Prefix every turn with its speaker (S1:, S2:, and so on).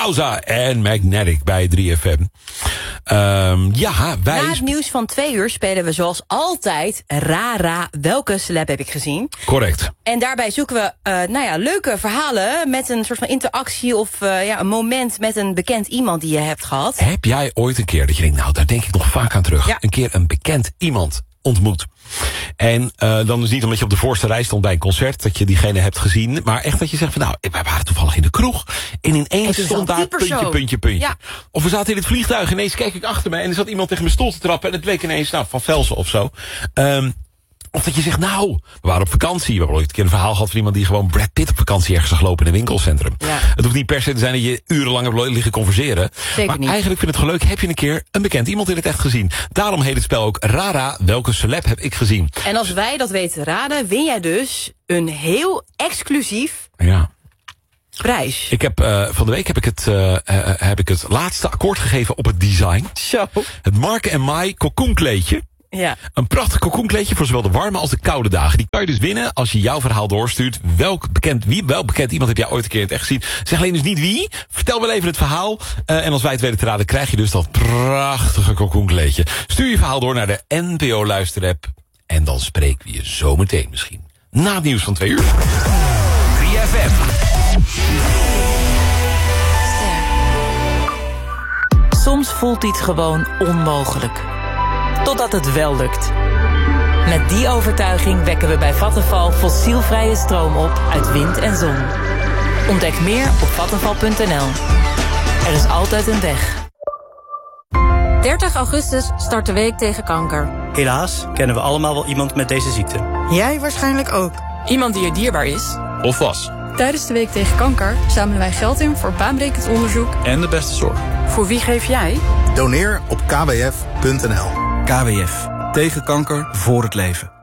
S1: Causa en Magnetic bij 3FM.
S2: Na het nieuws van 2 uur spelen we zoals altijd Rara, welke celeb heb ik gezien?
S1: Correct.
S2: En daarbij zoeken we leuke verhalen met een soort van interactie of een moment met een bekend iemand die je hebt gehad.
S1: Heb jij ooit een keer dat je denkt, nou daar denk ik nog vaak aan terug.
S2: Ja.
S1: Een keer een bekend iemand ontmoet. En dan dus niet omdat je op de voorste rij stond bij een concert, dat je diegene hebt gezien, maar echt dat je zegt van nou, wij waren toevallig in de kroeg en ineens stond daar puntje.
S2: Ja.
S1: Of we zaten in het vliegtuig, ineens keek ik achter me en er zat iemand tegen mijn stoel te trappen en het bleek ineens Van Velsen of zo. Of dat je zegt, nou, we waren op vakantie. We hebben ooit een keer een verhaal gehad van iemand die gewoon Brad Pitt op vakantie ergens zag lopen in een winkelcentrum. Ja. Het hoeft niet per se te zijn dat je urenlang hebt liggen converseren.
S2: Zeker
S1: maar
S2: niet.
S1: eigenlijk vind ik het leuk, heb je een keer een bekend iemand in het echt gezien. Daarom heet het spel ook Rara, welke celeb heb ik gezien.
S2: En als wij dat weten raden, win jij dus een heel exclusief prijs.
S1: Ik heb van de week heb ik het laatste akkoord gegeven op het design.
S2: Zo.
S1: Het Marke & Mai cocoenkleedje.
S2: Ja.
S1: Een prachtig cocoenkleedje voor zowel de warme als de koude dagen. Die kan je dus winnen als je jouw verhaal doorstuurt. Welk bekend iemand heb jij ooit een keer in het echt gezien? Zeg alleen dus niet wie. Vertel wel even het verhaal. En als wij het weten te raden, krijg je dus dat prachtige cocoenkleedje. Stuur je verhaal door naar de NPO Luisterapp. En dan spreken we je zometeen misschien. Na het nieuws van 2 uur.
S3: 3FM.
S4: Soms voelt iets gewoon onmogelijk. Totdat het wel lukt. Met die overtuiging wekken we bij Vattenfall fossielvrije stroom op uit wind en zon. Ontdek meer op vattenfall.nl. Er is altijd een weg.
S5: 30 augustus start de Week tegen Kanker.
S6: Helaas kennen we allemaal wel iemand met deze ziekte.
S7: Jij waarschijnlijk ook.
S8: Iemand die je dierbaar is.
S1: Of was.
S5: Tijdens de Week tegen Kanker zamelen wij geld in voor baanbrekend onderzoek
S3: En de beste zorg.
S8: Voor wie geef jij?
S9: Doneer op kwf.nl.
S10: KWF. Tegen kanker, voor het leven.